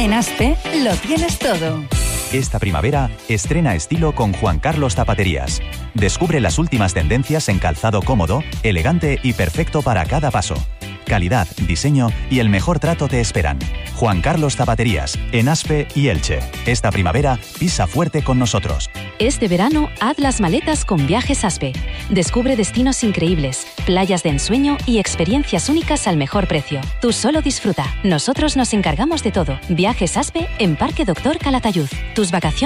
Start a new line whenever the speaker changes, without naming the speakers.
En Aspe lo tienes todo.
Esta primavera, estrena estilo con Juan Carlos Zapaterías. Descubre las últimas tendencias en calzado cómodo, elegante y perfecto para cada paso. Calidad, diseño y el mejor trato te esperan. Juan Carlos Zapaterías, en Aspe y Elche. Esta primavera, pisa fuerte con nosotros.
Este verano, haz las maletas con Viajes Aspe. Descubre destinos increíbles, playas de ensueño y experiencias únicas al mejor precio. Tú solo disfruta. Nosotros nos encargamos de todo. Viajes Aspe en Parque Doctor Calatayud. Tus vacaciones